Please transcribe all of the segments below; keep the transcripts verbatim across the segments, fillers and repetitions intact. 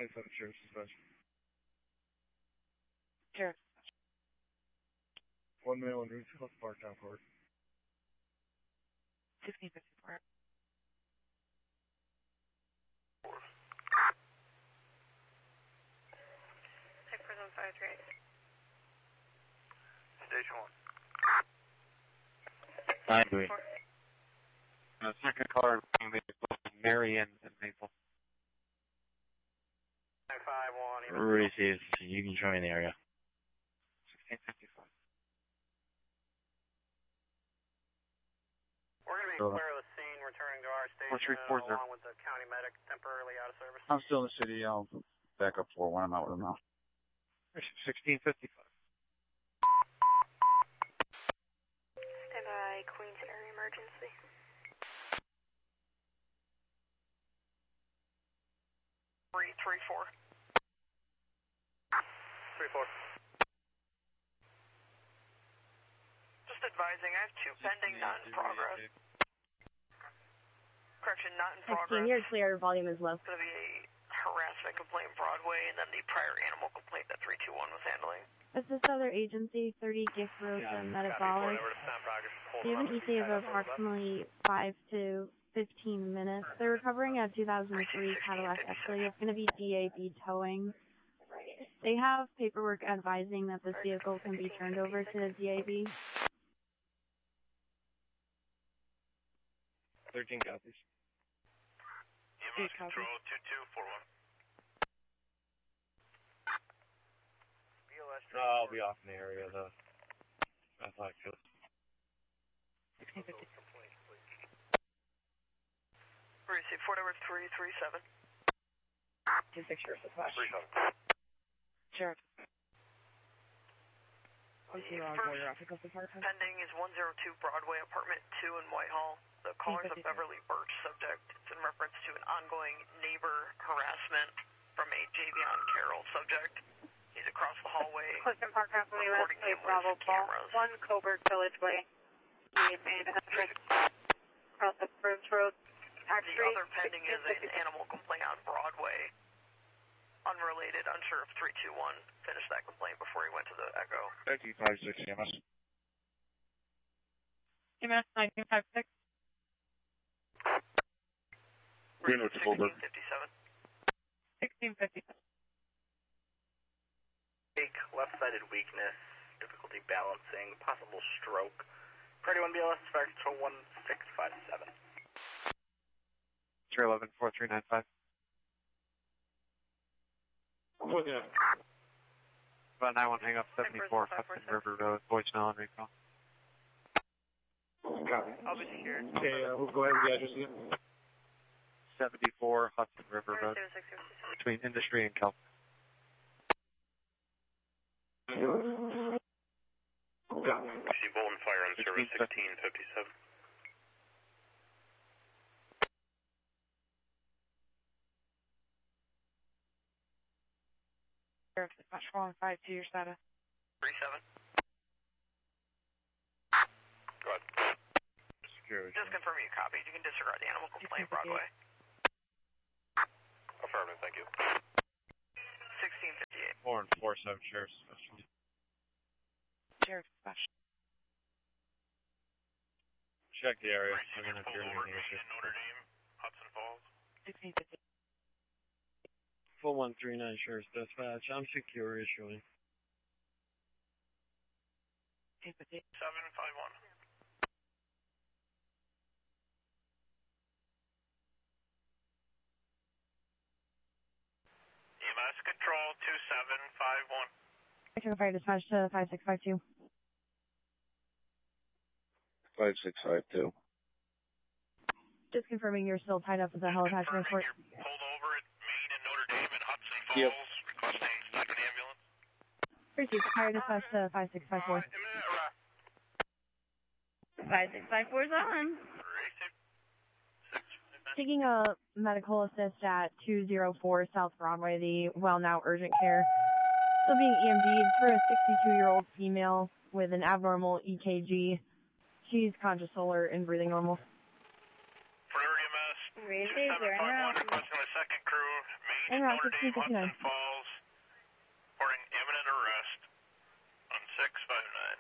twenty-seven Sheriff's Dispatch. Sheriff. One male in Roots Health Park, down forward. sixteen fifty-four. Check for zone five three. Station one. nine three. Uh, second car, Marion and Maple. nine five one. Receive. You can join the area. sixteen fifty-five. We're going to be Go clear of the scene, returning to our four three station, four uh, zero. along with the county medic temporarily out of service. I'm still in the city. I'll back up for when I'm out with them now. sixteen fifty-five. Stand by, Queens area emergency. Three three four. Three four. Just advising, I have two pending, not in progress. Correction, not in progress. sixteen, you're clear. Volume is low. It's going to be a harassment complaint Broadway, and then the prior animal complaint that three two one was handling. Assist other agency, thirty Gift Rosa Metabolic. You have an E T A of approximately five to fifteen minutes. They're recovering a two thousand three Cadillac Escalade. It's going to be D A B towing. They have paperwork advising that this vehicle can be turned over to the D A B. thirteen copies. E M S control two two four one. No, I'll be off in the area, though. I thought it was. sixteen fifty. Receive four number three three seven. two six Sheriff Dispatch. Three seven. Sheriff. What's your ongoing traffic of the apartment? Pending is one oh two Broadway, apartment two in Whitehall. The caller's a Beverly Birch subject. It's in reference to an ongoing neighbor harassment from a Javion Carroll subject. He's across the hallway. Clifton Park Company, recording West him with Bravo Ball, cameras. one Coburg Village Way. Across the Bruce Road. Tax The Street. other pending is an animal complaint on Broadway. Unrelated, unsure if three two one finished that complaint before he went to the Echo. nineteen fifty-six E M S. E M S nineteen fifty-six. Greenwood to Colbert. sixteen fifty-seven. sixteen fifty-seven. Left-sided weakness, difficulty balancing, possible stroke. Priority one B L S, fire control one six five seven. three eleven four three nine five. Looking at About nine one hang up seventy-four Hudson River Road, voicemail and recall. Copy. I'll be secured. Okay, uh, we'll go ahead with the address again. seventy-four Hudson River Road, between Industry and Cal. Copy. See Bolton Fire on service sixteen fifty-seven. Sheriff Dispatch four one five to your status. three seven. Go ahead. Security. Just confirming you copied. You can disregard the animal complaint Broadway. Affirmative, thank you. sixteen fifty-eight. four and four seven Sheriff's Dispatch. Sheriff Dispatch. Check the area. Racing I'm gonna pulled hear over anything Main issue. and Notre Dame, Hudson Falls. sixteen fifty. Full one three nine Sheriff's Dispatch. I'm secure issuing. sixteen fifty. seven five one. E M S control two seven five one. Action Fire Dispatch to five six five two. five six five two. Just confirming you're still tied up with the helipad transport. You're pulled over at Main and Notre Dame in Hudson Falls, Yep. requesting second ambulance. Receive Fire Dispatch to five six five four. five six five four is on. Taking a medical assist at two oh four South Broadway, the Well Now Urgent Care. Still being E M D'd for a sixty-two-year-old female with an abnormal E K G. She's conscious, solar, and breathing normal. Priority M S Receive, two seven you're five one, out. requesting the second crew, Main En route sixteen fifty-nine. Hudson Falls, reporting imminent arrest on six five nine.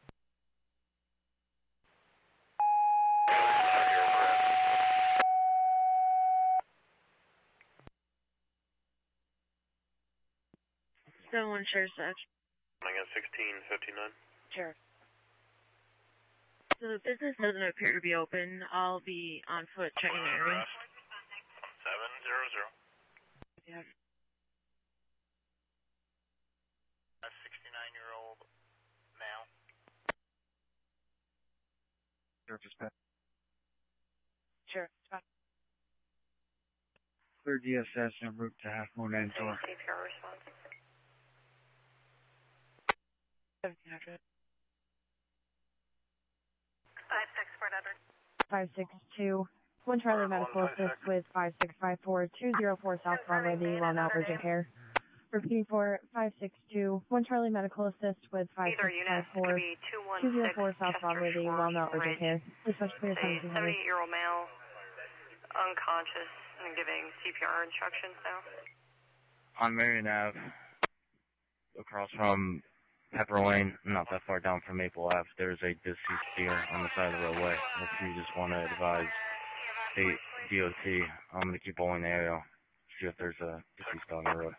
seven one Sheriff Dispatch. Coming at sixteen fifty-nine. Sheriff. So the business doesn't appear to be open. I'll be on foot checking the area. seven zero zero. Yeah. A sixty-nine-year-old male. Sheriff Dispatch. Sheriff Dispatch. Clear D S S en route to Half Moon End Tour. C P R response. seventeen hundred. five six Fort Edward. five six two. One Charlie Medical Assist with five six five four two zero four South Broadway, the Well Now Urgent Care. Repeating for five six two. One Charlie Medical Assist with five six five four two zero four South Broadway, the Well Now Urgent Care. Dispatch clear seventeen hundred. seventy-eight-year-old male, unconscious, and giving C P R instructions now. On Marion Avenue, across from Pepper Lane, not that far down from Maple Ave, there's a deceased deer on the side of the roadway. If you just want to advise state D O T, I'm going to keep bowling the area, see if there's a deceased on the road.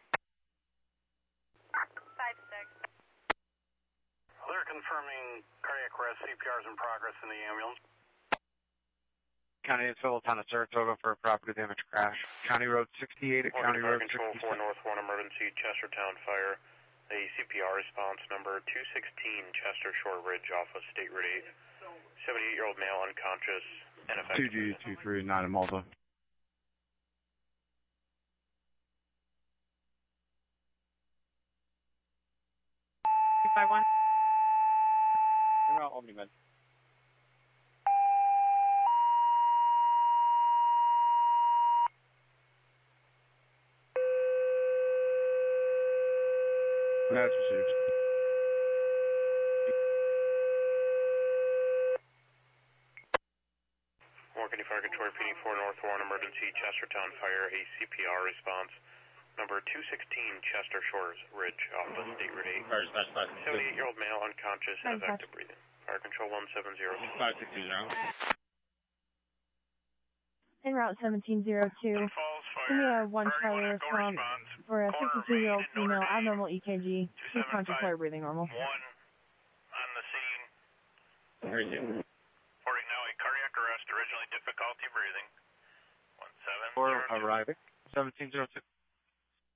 five six. They're confirming cardiac arrest, C P R is in progress in the ambulance. County Infill, town of Saratoga for a property damage crash. County Road sixty-eight at County Road Control sixty-six. four North one emergency, Chestertown Fire. A C P R response number two sixteen Chester Shore Ridge off of State Route eight. seventy-eight-year-old male unconscious and affected. two G two three nine in Malta. two five one. En route Omnimed. That's received. Morgan Fire Control repeating four North one emergency, Chestertown Fire. A C P R response number two sixteen Chester Shores Ridge off of State Route eight. seventy-eight-year-old male unconscious and effective breathing. Fire Control one seven zero. five six zero. En route seventeen oh two. Give me a one Charlie response for a fifty-two-year-old female, abnormal E K G. She's conscious, lower breathing normal. One on the scene. Very good. Reporting now a cardiac arrest, originally difficulty breathing. One seven. Or arriving. seventeen oh two.